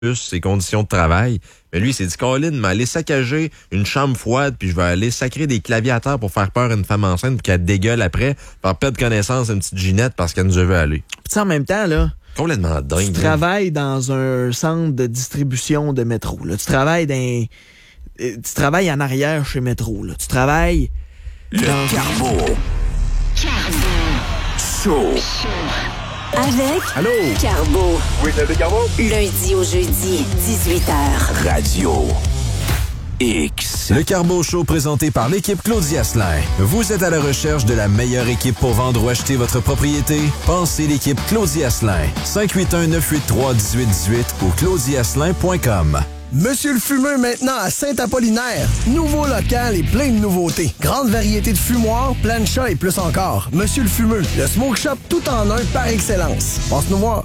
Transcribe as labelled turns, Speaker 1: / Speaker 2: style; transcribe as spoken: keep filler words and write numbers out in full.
Speaker 1: plus ses conditions de travail. Mais lui, il s'est dit, Colin, m'a allé saccager une chambre froide, puis je vais aller sacrer des claviers à terre pour faire peur à une femme enceinte, puis qu'elle dégueule après, faire perdre connaissance à une petite Ginette parce qu'elle nous a vu aller.
Speaker 2: Puis en même temps, là,
Speaker 1: complètement dingue.
Speaker 2: tu travailles dans un centre de distribution de métro. Là. Tu travailles dans... Tu travailles en arrière chez Métro. Là. Tu travailles...
Speaker 3: Le
Speaker 2: dans...
Speaker 3: Carbo. Show.
Speaker 4: Avec
Speaker 2: Allô?
Speaker 4: Carbo.
Speaker 5: Oui, c'est Carbo.
Speaker 4: Lundi au jeudi, dix-huit heures.
Speaker 3: Radio X.
Speaker 6: Le Carbo Show présenté par l'équipe Claudie Asselin. Vous êtes à la recherche de la meilleure équipe pour vendre ou acheter votre propriété? Pensez l'équipe Claudie Asselin. cinq huit un, neuf huit trois, un huit un huit ou claudie asselin point com.
Speaker 7: Monsieur le Fumeux maintenant à Saint-Apollinaire. Nouveau local et plein de nouveautés. Grande variété de fumoirs, plancha et plus encore. Monsieur le Fumeux, le smoke shop tout en un par excellence. Passe nous voir.